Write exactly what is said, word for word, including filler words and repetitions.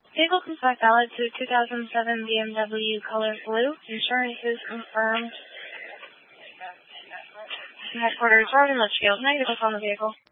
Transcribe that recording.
Vehicle comes back valid to two thousand seven B M W color blue. Insurance is confirmed. Headquarters, Arden Litchfield. Negative on the vehicle.